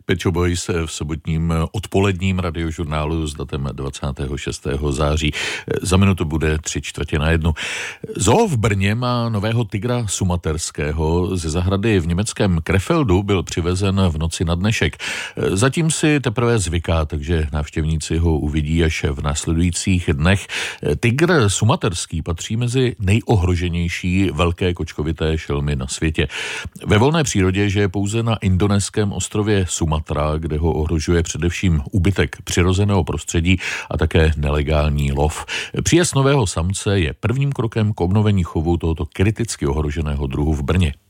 Pet Shop Boys v sobotním odpoledním radiožurnálu s datem 26. září. Za minutu bude 3:45. Zoo v Brně má nového tygra sumaterského. Ze zahrady v německém Krefeldu byl přivezen v noci na dnešek. Zatím si teprve zvyká, takže návštěvníci ho uvidí až v následujících dnech. Tygr sumaterský patří mezi nejohroženější velké kočkovité šelmy na světě. Ve volné přírodě žije pouze na indonéském ostrově Sumatra, kde ho ohrožuje především úbytek přirozeného prostředí a také nelegální lov. Příjezd nového samce je prvním krokem k obnovení chovu tohoto kriticky ohroženého druhu v Brně.